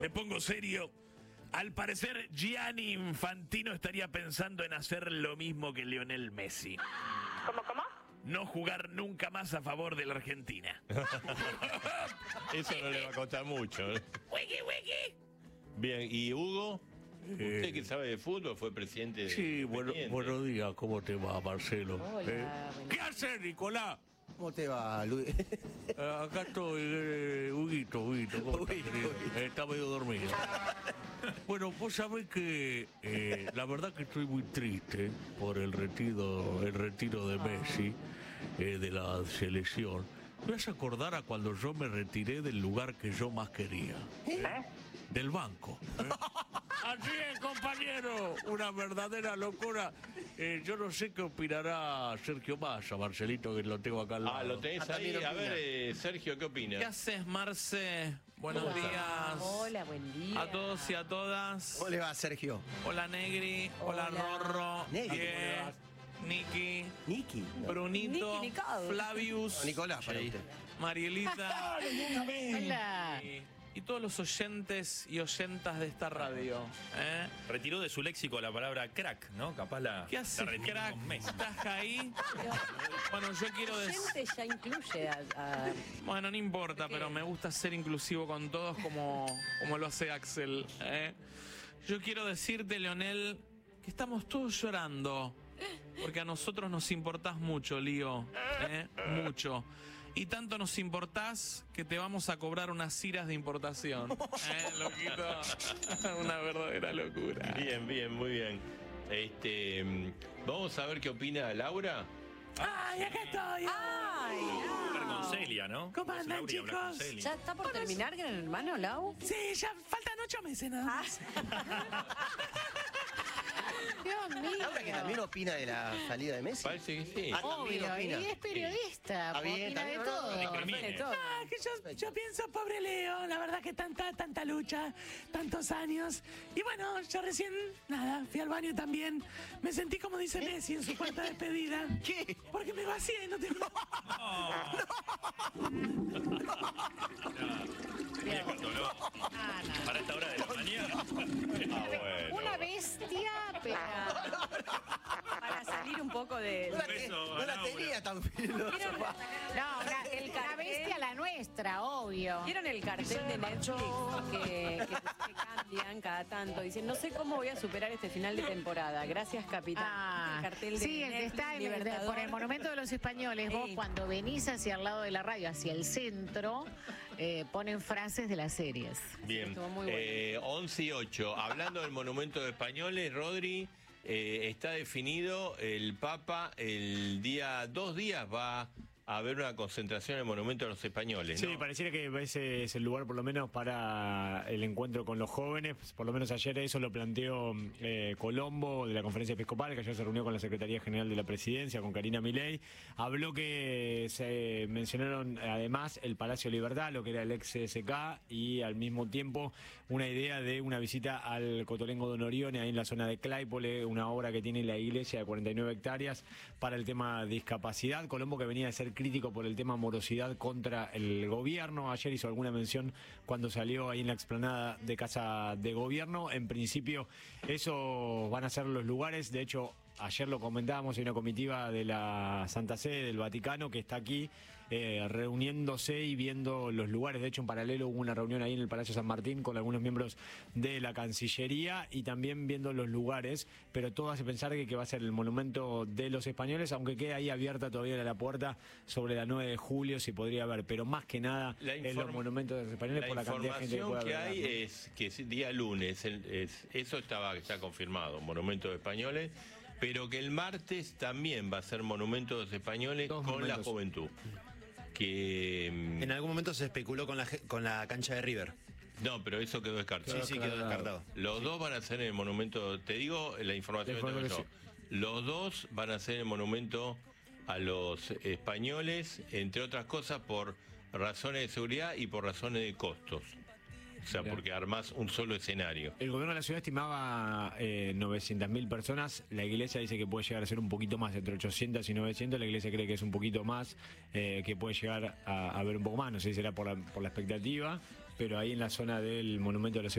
Me pongo serio. Al parecer, Gianni Infantino estaría pensando en hacer lo mismo que Lionel Messi. ¿Cómo? No jugar nunca más a favor de la Argentina. Eso no le va a costar mucho. Wiki. Bien, ¿y Hugo? Usted que sabe de fútbol, fue presidente de... Sí, buenos días, ¿cómo te va, Marcelo? Hola, ¿Qué haces, Nicolás? ¿Cómo te va, Luis? Acá estoy, Huguito, ¿cómo estás, querido? Está medio dormido. Bueno, vos sabés que la verdad que estoy muy triste por el retiro de Messi de la selección. Me vas a acordar a cuando yo me retiré del lugar que yo más quería. Del banco. Así es, compañero. Una verdadera locura. Yo no sé qué opinará Sergio Massa, Marcelito, que lo tengo acá al lado. Lo tenés ahí. A ver, Sergio, ¿qué opinas? ¿Qué haces, Marce? Buenos días. Hola, buen día. A todos y a todas. ¿Cómo le va, Sergio? Hola, Negri. Hola, Rorro. Negri, Bien. Niki. Niki. Brunito. Niki, Nicole. Flavius. Nicolás, para usted. Marielita. Hola. Y todos los oyentes y oyentas de esta radio. Retiró de su léxico la palabra crack, ¿no? Capaz la... ¿Qué haces, crack? ¿Estás ahí? Bueno, yo quiero decir... Gente ya incluye a... Bueno, no importa, pero me gusta ser inclusivo con todos como lo hace Axel. Yo quiero decirte, Leonel, que estamos todos llorando. Porque a nosotros nos importás mucho, Lío. Mucho. Y tanto nos importás que te vamos a cobrar unas ciras de importación. Loquito. Una verdadera locura. Bien, muy bien. Vamos a ver qué opina Laura. ¡Ay, acá estoy! ¡Ay! Hablar con Celia, ¿no? ¿Cómo andan, Laura y hablar con chicos? Celia. ¿Ya está por terminar, gran hermano, Lau? Sí, ya faltan 8 meses nada más. Dios mío. Laura, que también opina de la salida de Messi. Parece que sí. También Obvio, opina. y es periodista, Está bien, opina de también, todo. discrimine. De todo. Que yo pienso, pobre Leo, la verdad que tanta lucha, tantos años. Y bueno, yo recién, fui al baño también. Me sentí como dice Messi en su cuarta despedida. ¿Qué? Porque me vacié y no tengo... Mira cuánto no. Para esta hora de la mañana. Una bestia, pero para salir un poco de... No la tenía tan filosa. La bestia la nuestra, obvio. ¿Vieron el cartel de Netflix que cambian cada tanto? Dicen, no sé cómo voy a superar este final de temporada. Gracias, capitán. El cartel de Sí, el que Netflix, está Libertador. por el Monumento de los Españoles. Vos cuando venís hacia el lado de la radio, hacia el centro, ponen frases de las series. Bien. Estuvo muy bueno. 11 y 8. Hablando del Monumento de Españoles, Rodri, está definido el Papa el día, 2 días va a haber una concentración en el Monumento de los Españoles, ¿no? Sí, pareciera que ese es el lugar por lo menos para el encuentro con los jóvenes. Por lo menos ayer eso lo planteó Colombo de la Conferencia Episcopal, que ayer se reunió con la Secretaría General de la Presidencia, con Karina Milei. Habló que se mencionaron además el Palacio Libertad, lo que era el ex CSK, y al mismo tiempo una idea de una visita al Cotolengo de Norione, ahí en la zona de Claypole, una obra que tiene la iglesia de 49 hectáreas para el tema discapacidad. Colombo, que venía de ser crítico por el tema morosidad contra el gobierno, ayer hizo alguna mención cuando salió ahí en la explanada de Casa de Gobierno. En principio, esos van a ser los lugares. De hecho, ayer lo comentábamos, hay una comitiva de la Santa Sede, del Vaticano, que está aquí reuniéndose y viendo los lugares. De hecho, en paralelo hubo una reunión ahí en el Palacio San Martín con algunos miembros de la Cancillería y también viendo los lugares, pero todo hace pensar que va a ser el Monumento de los Españoles, aunque queda ahí abierta todavía la puerta sobre la 9 de julio, si podría haber, pero más que nada en los Monumentos de los Españoles por la cantidad de gente que puede haber. La información que hay es que el día lunes, eso está confirmado, Monumento de Españoles, pero que el martes también va a ser Monumento de los Españoles con la juventud. Que en algún momento se especuló con la cancha de River. No, pero eso quedó descartado. Sí, quedó descartado. Los dos van a ser en el monumento, te digo la información que tengo yo. Los dos van a ser en el monumento a los españoles, entre otras cosas por razones de seguridad y por razones de costos. O sea, porque armás un solo escenario. El gobierno de la ciudad estimaba 900.000 personas. La iglesia dice que puede llegar a ser un poquito más, entre 800 y 900. La iglesia cree que es un poquito más, que puede llegar a ver un poco más. No sé si será por la expectativa. pero ahí en la zona del Monumento a los